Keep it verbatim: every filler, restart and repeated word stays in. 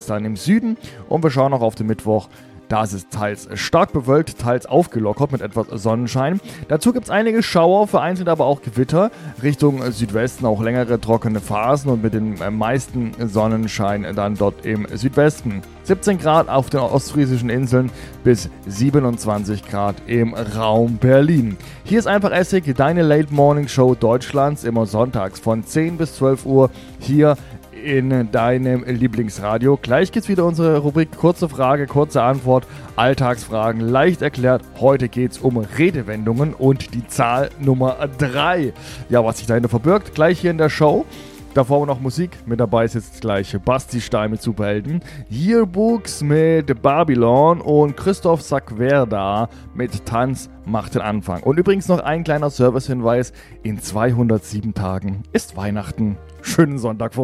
dann im Süden. Und wir schauen noch auf den Mittwoch. Da ist es teils stark bewölkt, teils aufgelockert mit etwas Sonnenschein. Dazu gibt es einige Schauer, vereinzelt aber auch Gewitter. Richtung Südwesten auch längere trockene Phasen und mit dem meisten Sonnenschein dann dort im Südwesten. siebzehn Grad auf den ostfriesischen Inseln bis siebenundzwanzig Grad im Raum Berlin. Hier ist einfach Essig, deine Late Morning Show Deutschlands, immer sonntags von zehn bis zwölf Uhr hier in deinem Lieblingsradio. Gleich geht's wieder unsere Rubrik kurze Frage, kurze Antwort, Alltagsfragen, leicht erklärt. Heute geht's um Redewendungen und die Zahl Nummer drei. Ja, was sich dahinter verbirgt, gleich hier in der Show. Davor noch Musik. Mit dabei ist jetzt gleich Basti Stein mit Superhelden, Yearbooks mit Babylon und Christoph Sackwerda mit Tanz macht den Anfang. Und übrigens noch ein kleiner Servicehinweis. In zweihundertsieben Tagen ist Weihnachten. Schönen Sonntag.